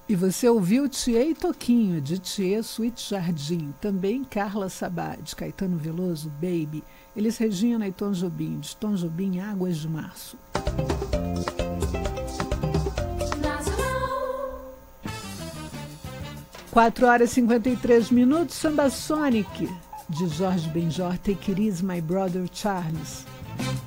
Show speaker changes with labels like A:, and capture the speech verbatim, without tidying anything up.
A: E você ouviu Tiê e Toquinho, de Tiê, Suíte Jardim. Também Carla Sabá, de Caetano Veloso, Baby. Elis Regina e Tom Jobim, de Tom Jobim, Águas de Março. quatro horas e cinquenta e três minutos, Samba Sonic, de Jorge Benjor, Take It Easy, My Brother Charles.